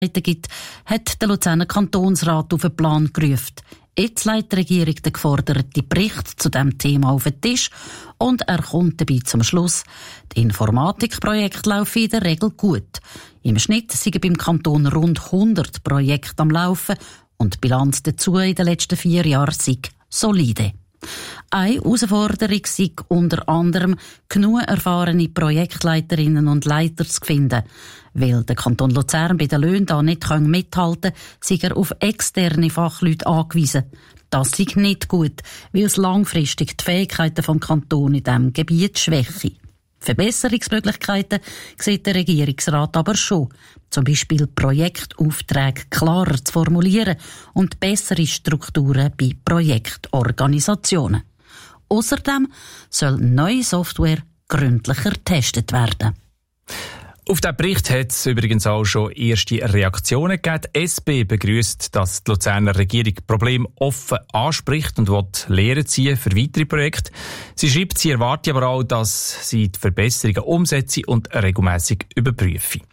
gibt, hat der Luzerner Kantonsrat auf den Plan gerufen. Jetzt legt die Regierung den geforderten Bericht zu diesem Thema auf den Tisch und er kommt dabei zum Schluss. Die Informatikprojekte laufen in der Regel gut. Im Schnitt sind beim Kanton rund 100 Projekte am Laufen und die Bilanz dazu in den letzten 4 Jahren sei solide. Eine Herausforderung sei unter anderem, genug erfahrene Projektleiterinnen und Leiter zu finden. Weil der Kanton Luzern bei den Löhnen da nicht mithalten kann, sei er auf externe Fachleute angewiesen. Das sei nicht gut, weil es langfristig die Fähigkeiten des Kantons in diesem Gebiet schwäche. Verbesserungsmöglichkeiten sieht der Regierungsrat aber schon. Zum Beispiel Projektaufträge klarer zu formulieren und bessere Strukturen bei Projektorganisationen. Außerdem soll neue Software gründlicher getestet werden. Auf diesen Bericht hat es übrigens auch schon erste Reaktionen gegeben. Die SP begrüsst, dass die Luzerner Regierung Probleme offen anspricht und will Lehren ziehen für weitere Projekte. Sie schreibt, sie erwartet aber auch, dass sie die Verbesserungen umsetze und regelmässig überprüfe.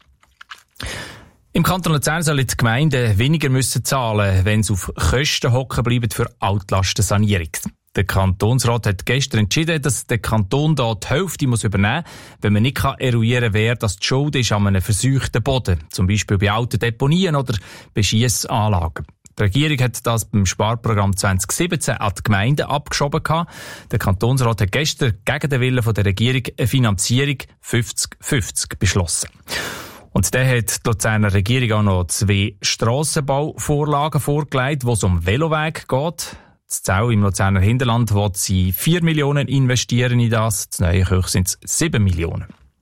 Im Kanton Luzern sollen die Gemeinden weniger müssen zahlen, wenn sie auf Kosten hocken bleiben für Altlastensanierung. Der Kantonsrat hat gestern entschieden, dass der Kanton da die Hälfte muss übernehmen muss, wenn man nicht eruieren kann, wer das die Schuld ist an einem verseuchten Boden, zum Beispiel bei alten Deponien oder bei Schiessanlagen. Die Regierung hat das beim Sparprogramm 2017 an die Gemeinden abgeschoben. Der Kantonsrat hat gestern gegen den Willen der Regierung eine Finanzierung 50-50 beschlossen. Und dann hat die Luzerner Regierung auch noch 2 Strassenbauvorlagen vorgelegt, wo es um Veloweg geht. Das Zell im Luzerner Hinterland will sie 4 Millionen investieren in das. Das Neuenkirch sind es 7 Millionen.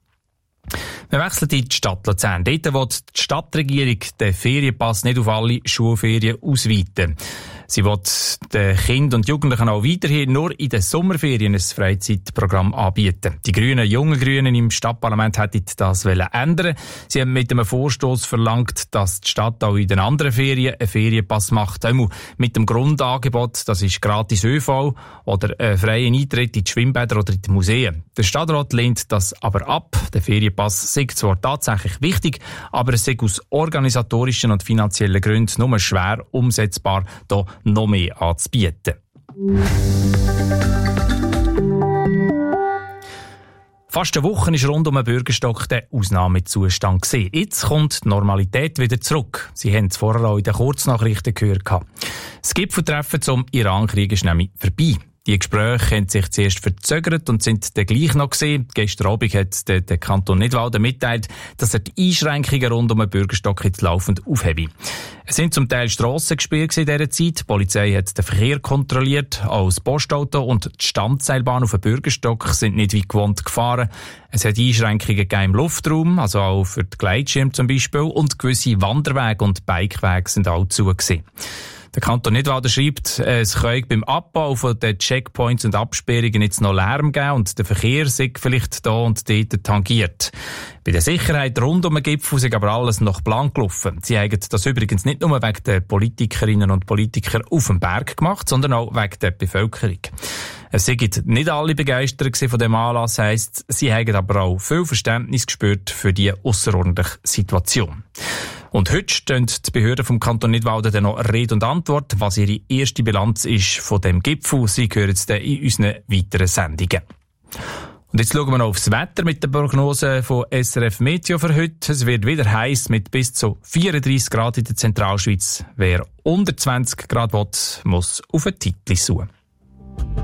Wir wechseln in die Stadt Luzern. Dort will die Stadtregierung den Ferienpass nicht auf alle Schulferien ausweiten. Sie will den Kindern und Jugendlichen auch weiterhin nur in den Sommerferien ein Freizeitprogramm anbieten. Die jungen Grünen im Stadtparlament hätten das ändern. Sie haben mit einem Vorstoss verlangt, dass die Stadt auch in den anderen Ferien einen Ferienpass macht. Einmal mit dem Grundangebot, das ist gratis ÖV oder einen freien Eintritt in die Schwimmbäder oder in die Museen. Der Stadtrat lehnt das aber ab. Der Ferienpass sei zwar tatsächlich wichtig, aber es sei aus organisatorischen und finanziellen Gründen nur schwer umsetzbar, da noch mehr anzubieten. Fast eine Woche ist rund um den Bürgerstock der Ausnahmezustand gewesen. Jetzt kommt die Normalität wieder zurück. Sie haben es vorher auch in den Kurznachrichten gehört. Das Gipfeltreffen zum Iran-Krieg ist nämlich vorbei. Die Gespräche haben sich zuerst verzögert und sind dann gleich noch gesehen. Gestern Abend hat der Kanton Nidwalden mitteilt, dass er die Einschränkungen rund um den Bürgerstock jetzt laufend aufhebe. Es sind zum Teil Strassen gesperrt in dieser Zeit. Die Polizei hat den Verkehr kontrolliert. Auch das Postauto und die Standseilbahn auf dem Bürgerstock sind nicht wie gewohnt gefahren. Es hat Einschränkungen gegeben im Luftraum, also auch für die Gleitschirme zum Beispiel. Und gewisse Wanderwege und Bikewege sind auch zugesehen. Der Kanton Nidwalden schreibt, es könne beim Abbau von den Checkpoints und Absperrungen jetzt noch Lärm geben und der Verkehr sei vielleicht da und dort tangiert. Bei der Sicherheit rund um den Gipfel sei aber alles nach Plan gelaufen. Sie haben das übrigens nicht nur wegen der Politikerinnen und Politiker auf dem Berg gemacht, sondern auch wegen der Bevölkerung. Es sind nicht alle begeistert von dem Anlass, heisst, sie haben aber auch viel Verständnis gespürt für die ausserordentliche Situation. Und heute stehen die Behörden vom Kanton Nidwalden dann noch Rede und Antwort, was ihre erste Bilanz ist von dem Gipfel. Sie hören es dann in unseren weiteren Sendungen. Und jetzt schauen wir noch aufs Wetter mit der Prognose von SRF Meteo für heute. Es wird wieder heiß mit bis zu 34 Grad in der Zentralschweiz. Wer unter 20 Grad will, muss auf einen Titel suchen.